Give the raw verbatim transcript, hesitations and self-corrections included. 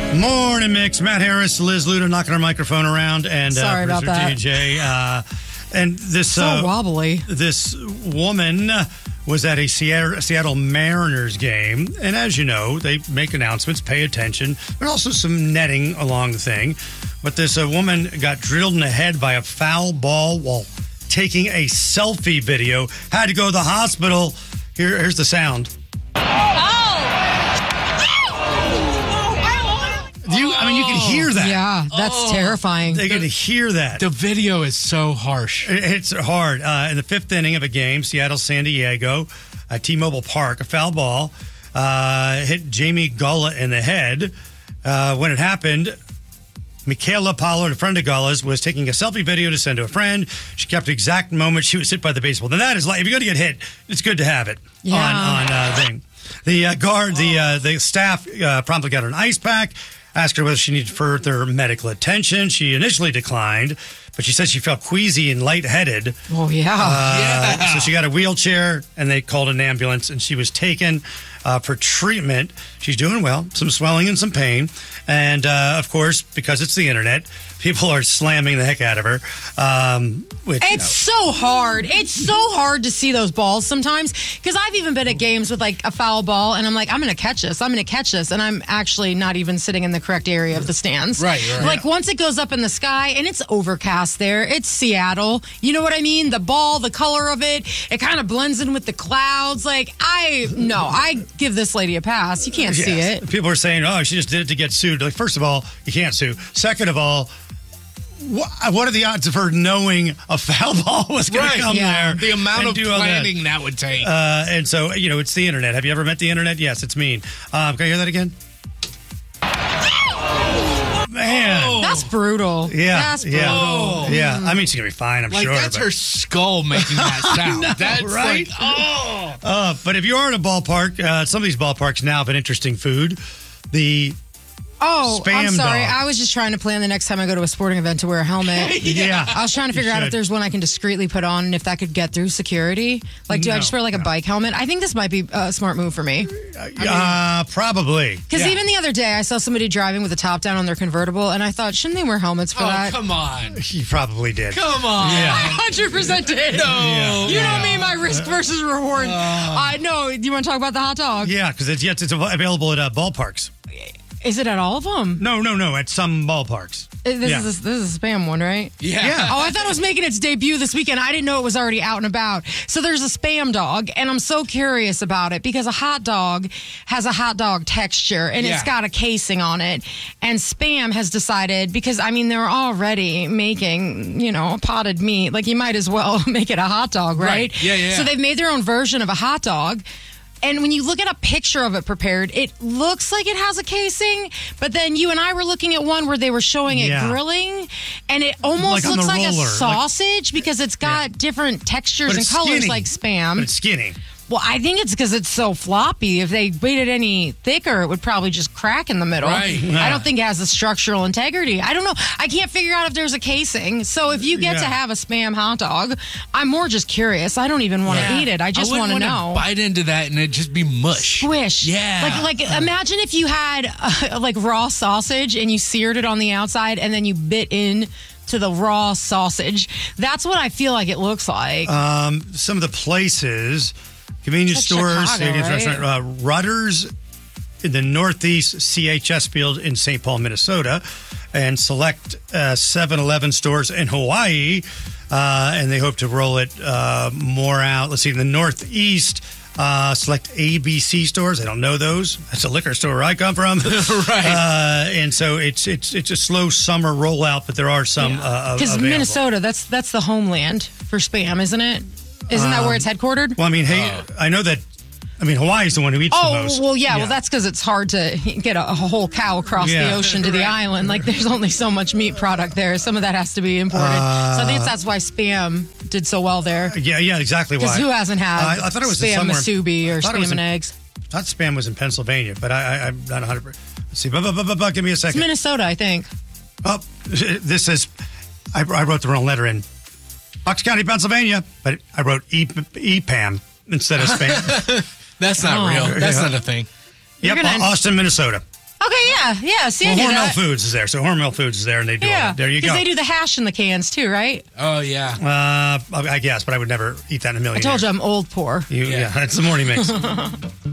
Morning mix. Matt Harris, Liz Luda knocking our microphone around, and uh, Sorry about that. D J. Uh, and this so uh, wobbly. This woman was at a Seattle, Seattle Mariners game, and as you know, they make announcements, pay attention, but also some netting along the thing. But this uh, woman got drilled in the head by a foul ball while taking a selfie video. Had to go to the hospital. Here, here's the sound. You, I mean, you can hear that. Yeah, that's Oh. terrifying. They can hear that. The video is so harsh. It- It's hard. Uh, in the fifth inning of a game, Seattle, San Diego, at T-Mobile Park, a foul ball uh, hit Jamie Gullah in the head. Uh, when it happened, Michaela Pollard, a friend of Gullah's, was taking a selfie video to send to a friend. She kept the exact moment she was hit by the baseball. Now that is like, if you're going to get hit, it's good to have it Yeah. on on uh, thing. The uh, guard, the uh, the staff uh, promptly got her an ice pack. Asked her whether she needed further medical attention. She initially declined, but she said she felt queasy and lightheaded. Oh, yeah. Uh, Yeah. So she got a wheelchair, and they called an ambulance, and she was taken uh, for treatment. She's doing well, some swelling and some pain. And, uh, of course, because it's the internet, people are slamming the heck out of her. Um, which, you It's know, so hard. It's so hard to see those balls sometimes because I've even been at games with like a foul ball and I'm like, I'm going to catch this. I'm going to catch this. And I'm actually not even sitting in the correct area of the stands. Right, right. Like once it goes up in the sky and it's overcast there, it's Seattle. You know what I mean? The ball, the color of it, it kind of blends in with the clouds. Like I, no, I give this lady a pass. You can't see yes. it. People are saying, oh, she just did it to get sued. Like, first of all, you can't sue. Second of all, What, what are the odds of her knowing a foul ball was going Right, to come yeah. there? The amount and of do all that? planning that. would take. Uh, and so, you know, it's the internet. Have you ever met the internet? Yes, it's mean. Um, can I hear that again? Man. Oh. That's brutal. Yeah. That's brutal. yeah. Oh. Yeah. I mean, she's going to be fine, I'm like, sure. that's but, her skull making that sound. know, that's right? like, oh. uh, but if you are in a ballpark, uh, some of these ballparks now have an interesting food. The Oh, I'm Spam sorry. dog. I was just trying to plan the next time I go to a sporting event to wear a helmet. yeah. I was trying to figure You out if should. there's one I can discreetly put on and if that could get through security. Like, do I No, just wear like a no. bike helmet? I think this might be a smart move for me. uh, probably. Because Yeah. even the other day, I saw somebody driving with the top down on their convertible, and I thought, shouldn't they wear helmets for Oh, that? come on. He probably did. Come on. Yeah. I one hundred percent did. No. Yeah. You know me, my risk versus reward. I know. Do you want to talk about the hot dog? Yeah, because it's, yes, it's av- available at uh, ballparks. Is it at all of them? No, no, no, at some ballparks. This, Yeah. is a, this is a spam one, right? Yeah. Yeah. Oh, I thought it was making its debut this weekend. I didn't know it was already out and about. So there's a spam dog, and I'm so curious about it because a hot dog has a hot dog texture, and it's Yeah. got a casing on it. And Spam has decided, because, I mean, they're already making, you know, potted meat. Like, you might as well make it a hot dog, right? Right. Yeah, yeah, yeah. So they've made their own version of a hot dog. And when you look at a picture of it prepared, it looks like it has a casing. But then you and I were looking at one where they were showing it Yeah. grilling, and it almost Like on looks the like roller, a like- sausage because it's got Yeah. different textures But and it's colors skinny. like Spam. But it's skinny. Well, I think it's because it's so floppy. If they made it any thicker, it would probably just crack in the middle. Right. I don't think it has the structural integrity. I don't know. I can't figure out if there's a casing. So if you get Yeah. to have a Spam hot dog, I'm more just curious. I don't even want to Yeah. eat it. I just wouldn't want to wanna know. Bite into that and it just be mush. Squish. Yeah. Like, like imagine if you had uh, like raw sausage and you seared it on the outside and then you bit in to the raw sausage. That's what I feel like it looks like. Um, some of the places, convenience That's stores, Chicago, stadiums, right? restaurant, uh, Rudders in the Northeast C H S Field in Saint Paul, Minnesota, and select uh, seven eleven stores in Hawaii. Uh, and they hope to roll it uh, more out. Let's see, in the Northeast, uh, select A B C stores. I don't know those. That's a liquor store where I come from. Right. Uh, and so it's it's it's a slow summer rollout, but there are some uh, Because available. Minnesota, that's that's the homeland for Spam, isn't it? Isn't that where it's headquartered? Well, I mean, hey, I know that. I mean, Hawaii's the one who eats the Oh, most. well, yeah, well, that's because it's hard to get a, a whole cow across Yeah. the ocean to the Right. island. Like, there's only so much meat product there. Some of that has to be imported. so I think that's why Spam did so well there. Yeah, yeah, exactly. Why? Because who hasn't had I, I thought it was in Spam somewhere. Masubi or I thought it was Spam and in- eggs? I thought Spam was in Pennsylvania, but I, I, I'm not one hundred percent. Let's see. Bu- bu- bu- bu- bu- give me a It's second. Minnesota, I think. Oh, this is. I, I wrote the wrong letter in Bucks County, Pennsylvania, but I wrote E E P A M instead of Spam. That's not Oh. real. That's Yeah. not a thing. Yep, gonna- Austin, Minnesota. Okay, yeah, yeah. See, Well, I do Hormel that. Foods is there, so Hormel Foods is there, and they do all Yeah, that. There you go. Because they do the hash in the cans too, right? Oh, yeah. Uh, I guess, but I would never eat that in a million I told years. you I'm old poor. You, yeah. Yeah. That's the morning mix.